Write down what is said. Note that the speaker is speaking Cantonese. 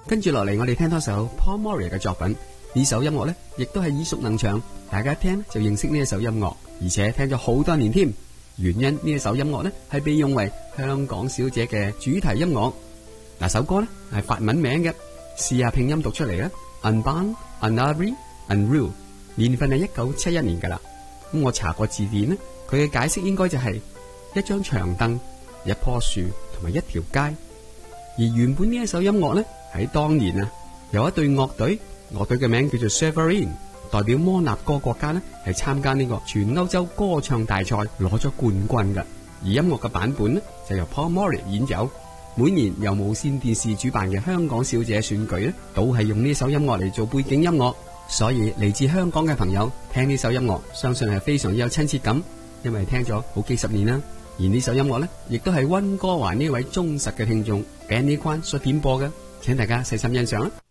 跟住落嚟，我哋聽多首 Paul Moria 嘅作品。呢首音樂呢，亦都係耳熟能詳，大家一聽就認識呢一首音樂，而且聽咗好多年添。原因呢一首音樂呢，係被用為香港小姐嘅主題音樂。嗱，首歌呢係法文名嘅，試下拼音讀出嚟啦。Unbound, Unabri, Unreal， 年份係1971年噶啦。咁我查過字典呢，佢嘅解釋應該就係一張長凳、一棵樹同埋一條街。而原本呢一首音樂呢，喺當年啊，有一隊樂隊。樂隊嘅名叫做 Severin， 代表摩納哥國家呢係參加呢個全歐洲歌唱大賽攞咗冠軍嘅。而音樂嘅版本呢就由 Paul Moria 演奏。每年由無綫電視主辦嘅香港小姐選舉呢，都係用呢首音樂嚟做背景音樂。所以嚟自香港嘅朋友聽呢首音樂，相信係非常有親切感，因為聽咗好幾十年啦。而呢首音樂呢，亦都係溫哥華呢位忠實嘅聽眾 Benny Kwan 所點播嘅，請大家細心欣賞啦。